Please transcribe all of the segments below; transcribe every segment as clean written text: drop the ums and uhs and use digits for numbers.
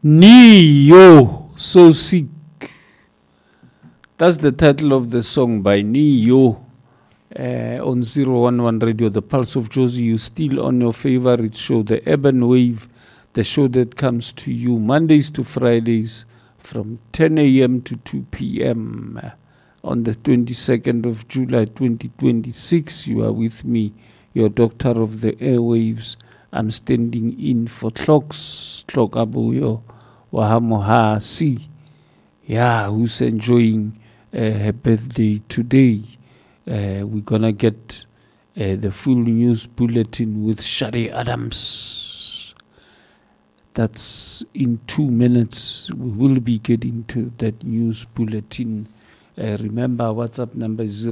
Neo, So Sick. That's the title of the song by Neo on 011 Radio, the Pulse of Jozi. You still on your favorite show, the Urban Wave, the show that comes to you Mondays to Fridays from 10 a.m. to 2 p.m. On the 22nd of July 2026, you are with me, your doctor of the airwaves. I'm standing in for Tlok Abuyo Wahamoha C. Yeah, who's enjoying her birthday today. We're gonna get the full news bulletin with Shari Adams. That's in 2 minutes. We will be getting to that news bulletin. Remember, WhatsApp number is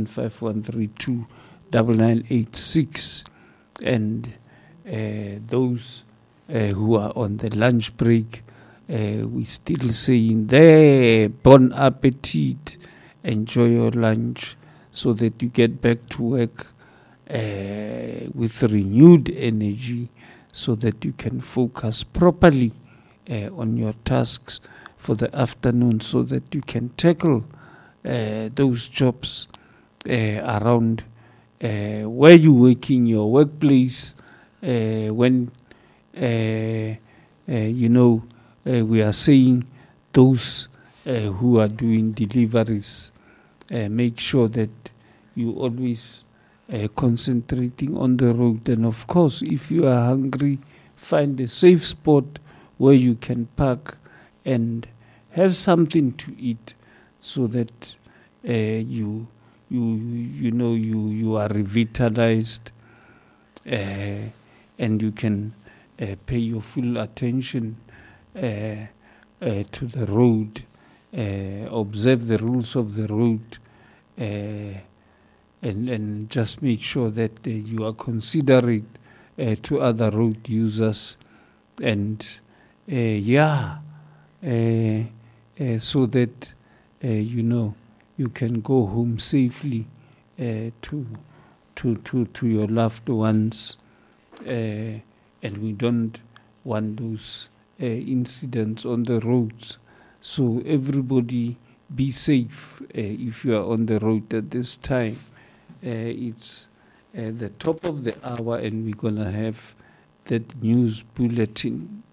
0751329986. And those who are on the lunch break, we still saying there, bon appetit, enjoy your lunch so that you get back to work with renewed energy so that you can focus properly on your tasks for the afternoon so that you can tackle those jobs around where you work in your workplace when we are saying those who are doing deliveries, make sure that you always concentrating on the road. And of course, if you are hungry, find a safe spot where you can park and have something to eat, so that you are revitalized and you can pay your full attention to the road, observe the rules of the road, and just make sure that you are considerate to other road users, and so that you can go home safely to your loved ones, and we don't want those incidents on the roads. So everybody be safe if you are on the road at this time. It's the top of the hour, and we're gonna have that news bulletin